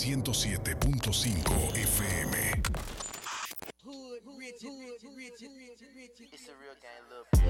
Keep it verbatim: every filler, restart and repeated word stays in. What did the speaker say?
ciento siete punto cinco F M. It's a real gang, little